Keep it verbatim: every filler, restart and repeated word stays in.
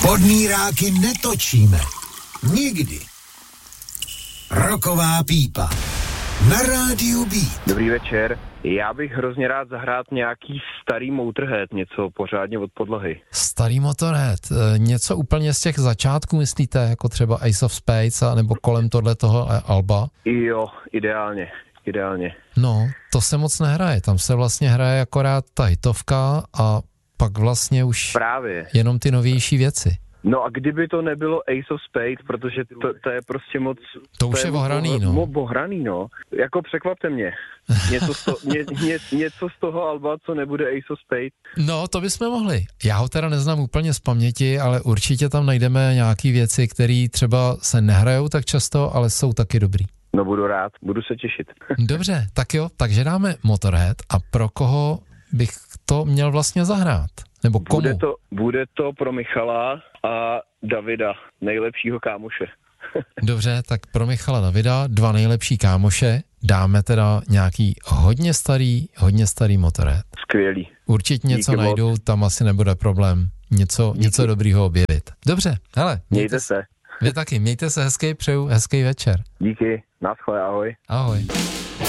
Podmíráky netočíme. Nikdy. Roková pípa. Na rádiu Beat. Dobrý večer. Já bych hrozně rád zahrát nějaký starý Motorhead, něco pořádně od podlahy. Starý Motorhead, něco úplně z těch začátků myslíte, jako třeba Ace of Spades, a nebo kolem tohle toho alba? Jo, ideálně, ideálně. No, to se moc nehraje, tam se vlastně hraje akorát ta hitovka a pak vlastně už Právě. jenom ty novější věci. No a kdyby to nebylo Ace of Spades, protože to, to je prostě moc... To už je ohraný, no. Moc ohraný, no. Jako překvapte mě. Něco z, to, ně, ně, něco z toho alba, co nebude Ace of Spades. No, to bychom mohli. Já ho teda neznám úplně z paměti, ale určitě tam najdeme nějaký věci, které třeba se nehrajou tak často, ale jsou taky dobrý. No budu rád, budu se těšit. Dobře, tak jo, takže dáme Motorhead a pro koho bych to měl vlastně zahrát? Nebo komu? Bude to, bude to pro Michala a Davida, nejlepšího kámoše. Dobře, tak pro Michala Davida, dva nejlepší kámoše, dáme teda nějaký hodně starý, hodně starý Motorhead. Skvělý. Určitě něco Díky najdou, moc. Tam asi nebude problém něco, něco dobrýho objevit. Dobře, hele. Mějte, mějte se. Vy taky, mějte se hezký, přeju hezký večer. Díky, naschle, ahoj. Ahoj.